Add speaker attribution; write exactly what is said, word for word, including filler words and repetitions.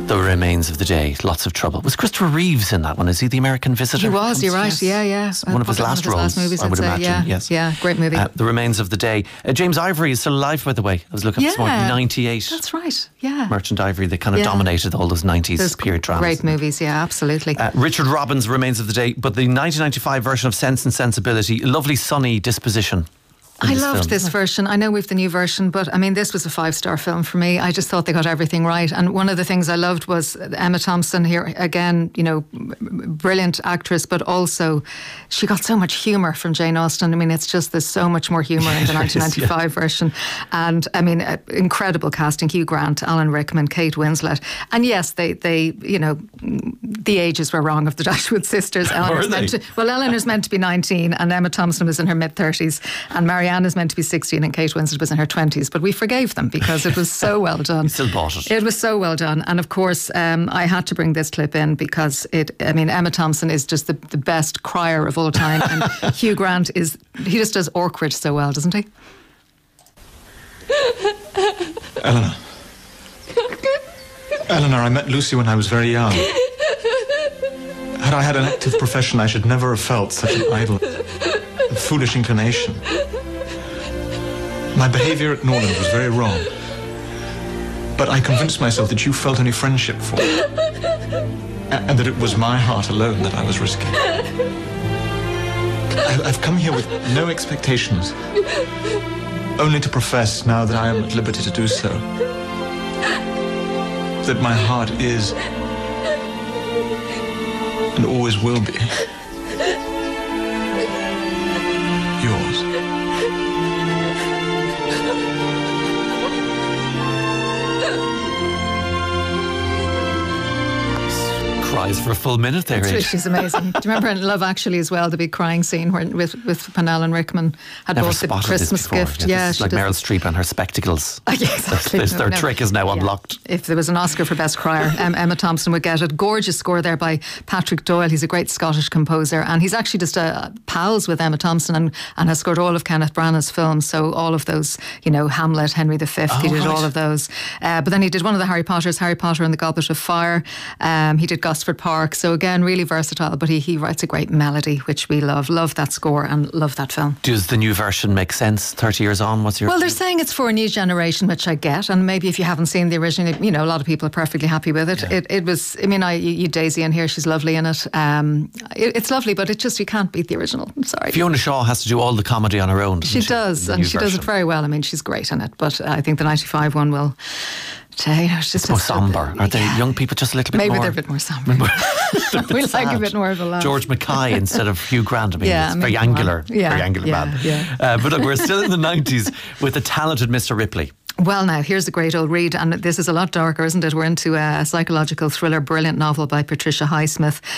Speaker 1: The Remains of the Day, lots of trouble. Was Christopher Reeves in that one? Is he the American Visitor?
Speaker 2: He was, you're right,
Speaker 1: yes.
Speaker 2: yeah, yeah.
Speaker 1: It's one of his last
Speaker 2: one of
Speaker 1: roles,
Speaker 2: his last movies,
Speaker 1: I would
Speaker 2: I'd say,
Speaker 1: imagine,
Speaker 2: yeah,
Speaker 1: yes.
Speaker 2: Yeah, great movie.
Speaker 1: Uh, the Remains of the Day. Uh, James Ivory is still alive, by the way. I was looking
Speaker 2: yeah,
Speaker 1: up this morning, ninety-eight.
Speaker 2: That's right, yeah.
Speaker 1: Merchant Ivory, they kind of
Speaker 2: yeah.
Speaker 1: dominated all those nineties
Speaker 2: Those
Speaker 1: period dramas.
Speaker 2: Great movies, yeah, absolutely.
Speaker 1: Uh, Richard Robbins, Remains of the Day, but the nineteen ninety-five version of Sense and Sensibility, lovely sunny disposition.
Speaker 2: I loved
Speaker 1: film.
Speaker 2: this version. I know we've the new version, but I mean, this was a five-star film for me. I just thought they got everything right. And one of the things I loved was Emma Thompson here, again, you know, brilliant actress, but also she got so much humour from Jane Austen. I mean, it's just, there's so much more humour in the nineteen ninety-five yeah. version. And I mean, uh, incredible casting. Hugh Grant, Alan Rickman, Kate Winslet. And yes, they, they you know, the ages were wrong of the Dashwood sisters. Eleanor's meant to, well, Eleanor's meant to be nineteen and Emma Thompson was in her mid-thirties and Marianne is meant to be sixteen and Kate Winslet was in her twenties, but we forgave them because it was so well done.
Speaker 1: You still bought it.
Speaker 2: It was so well done. And of course, um, I had to bring this clip in because it, I mean, Emma Thompson is just the, the best crier of all time. And Hugh Grant is, he just does awkward so well, doesn't he?
Speaker 3: Eleanor. Eleanor, I met Lucy when I was very young. Had I had an active profession, I should never have felt such an idle, a foolish inclination. My behaviour at Norland was very wrong. But I convinced myself that you felt only friendship for me. And that it was my heart alone that I was risking. I- I've come here with no expectations. Only to profess, now that I am at liberty to do so, that my heart is and always will be yours.
Speaker 1: Cries for a full minute there.
Speaker 2: It's, she's amazing. Do you remember in Love Actually as well, the big crying scene where with with Penel and Rickman had
Speaker 1: Never
Speaker 2: both the
Speaker 1: spotted
Speaker 2: Christmas
Speaker 1: this before.
Speaker 2: gift?
Speaker 1: Yeah,
Speaker 2: Yeah,
Speaker 1: this is
Speaker 2: she
Speaker 1: like
Speaker 2: does.
Speaker 1: Meryl Streep and her spectacles.
Speaker 2: Oh, yeah, exactly.
Speaker 1: Their, their
Speaker 2: No, no.
Speaker 1: trick is now
Speaker 2: Yeah.
Speaker 1: unlocked.
Speaker 2: If there was an Oscar for Best Crier, um, Emma Thompson would get it. Gorgeous score there by Patrick Doyle. He's a great Scottish composer, and he's actually just uh, pals with Emma Thompson, and, and has scored all of Kenneth Branagh's films. So all of those, you know, Hamlet, Henry the Fifth.
Speaker 1: Oh,
Speaker 2: he did
Speaker 1: right.
Speaker 2: all of those. Uh, but then he did one of the Harry Potters, Harry Potter and the Goblet of Fire. Um, he did Gosford Park. So again, really versatile. But he, he writes a great melody, which we love. Love that score and love that film.
Speaker 1: Does the new version make sense thirty years on? What's your...
Speaker 2: Well, they're saying it's for a new generation, which I get. And maybe if you haven't seen the original, you know, a lot of people are perfectly happy with it.
Speaker 1: Yeah.
Speaker 2: It, it was, I mean, I, you, you Daisy in here, she's lovely in it. Um, it. It's lovely, but it just, you can't beat the original. I'm sorry.
Speaker 1: Fiona Shaw has to do all the comedy on her own, doesn't
Speaker 2: She does,
Speaker 1: The
Speaker 2: and
Speaker 1: new
Speaker 2: she does it
Speaker 1: version.
Speaker 2: very well. I mean, she's great in it. But I think the ninety-five one will... You know, it's just
Speaker 1: It's more sombre. Are they
Speaker 2: yeah.
Speaker 1: young people just a little bit
Speaker 2: Maybe
Speaker 1: more?
Speaker 2: they're a bit more sombre.
Speaker 1: They're a bit
Speaker 2: We like a
Speaker 1: sad.
Speaker 2: bit more of a laugh.
Speaker 1: George Mackay instead of Hugh Grant. I mean,
Speaker 2: Yeah,
Speaker 1: it's
Speaker 2: maybe
Speaker 1: very
Speaker 2: one.
Speaker 1: angular.
Speaker 2: Yeah,
Speaker 1: very angular
Speaker 2: yeah,
Speaker 1: man.
Speaker 2: yeah.
Speaker 1: Uh, but look, we're still in the nineties with the talented Mister Ripley.
Speaker 2: Well, now, here's a great old read, and this is a lot darker, isn't it? We're into a psychological thriller, brilliant novel by Patricia Highsmith.